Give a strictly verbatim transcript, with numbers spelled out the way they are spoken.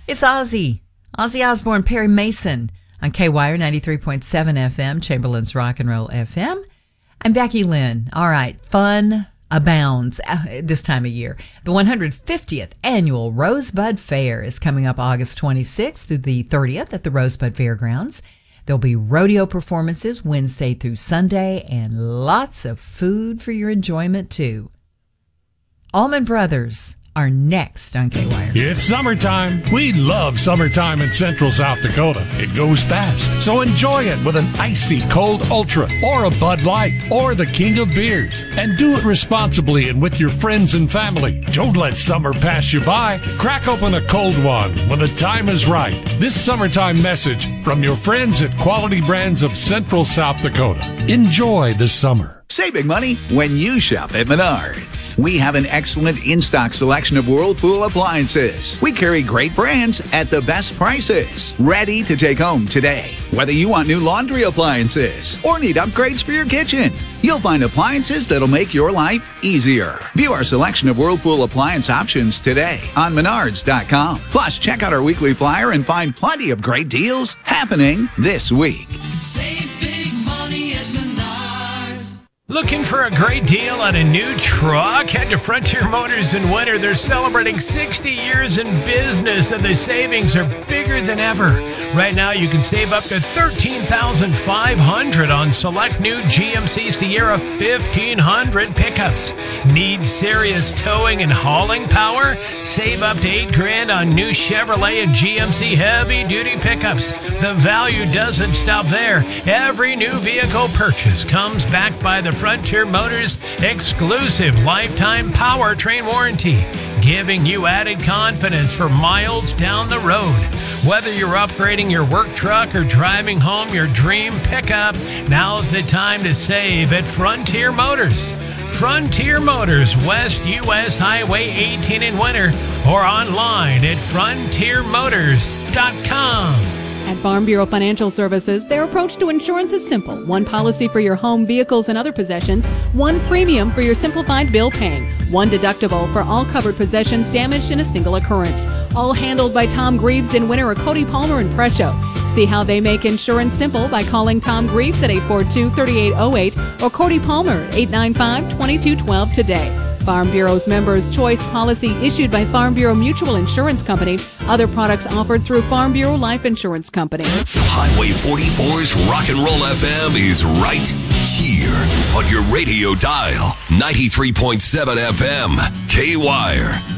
It's Ozzy. Ozzy Osbourne, Perry Mason on K Y R ninety-three point seven F M, Chamberlain's Rock and Roll F M. I'm Becky Lynn. All right, fun abounds uh, this time of year. The one hundred fiftieth Annual Rosebud Fair is coming up August twenty-sixth through the thirtieth at the Rosebud Fairgrounds. There'll be rodeo performances Wednesday through Sunday and lots of food for your enjoyment, too. Allman Brothers are next on K Y R. It's summertime. We love summertime in Central South Dakota. It goes fast, so enjoy it with an icy cold Ultra or a Bud Light or the king of beers. And do it responsibly and with your friends and family. Don't let summer pass you by. Crack open a cold one when the time is right. This summertime message from your friends at Quality Brands of Central South Dakota. Enjoy the summer. Save big money when you shop at Menards. We have an excellent in-stock selection of Whirlpool appliances. We carry great brands at the best prices. Ready to take home today. Whether you want new laundry appliances or need upgrades for your kitchen, you'll find appliances that'll make your life easier. View our selection of Whirlpool appliance options today on Menards dot com. Plus, check out our weekly flyer and find plenty of great deals happening this week. Save big money at Menards. Looking for a great deal on a new truck? Head to Frontier Motors in winter. They're celebrating sixty years in business, and the savings are bigger than ever. Right now, you can save up to thirteen thousand five hundred dollars on select new G M C Sierra fifteen hundred pickups. Need serious towing and hauling power? Save up to eight grand on new Chevrolet and G M C heavy-duty pickups. The value doesn't stop there. Every new vehicle purchase comes backed by the Frontier Motors exclusive lifetime powertrain warranty, giving you added confidence for miles down the road. Whether you're upgrading your work truck or driving home your dream pickup, now's the time to save at Frontier Motors. Frontier Motors, West U S Highway eighteen in winter, or online at frontier motors dot com. At Farm Bureau Financial Services, their approach to insurance is simple. One policy for your home, vehicles, and other possessions. One premium for your simplified bill paying. One deductible for all covered possessions damaged in a single occurrence. All handled by Tom Greaves in Winter or Cody Palmer in Presho. See how they make insurance simple by calling Tom Greaves at eight four two, three eight zero eight or Cody Palmer eight nine five, two two one two today. Farm Bureau's Members' Choice policy issued by Farm Bureau Mutual Insurance Company. Other products offered through Farm Bureau Life Insurance Company. Highway forty-four's Rock and Roll F M is right here on your radio dial. ninety-three point seven F M, K Y R.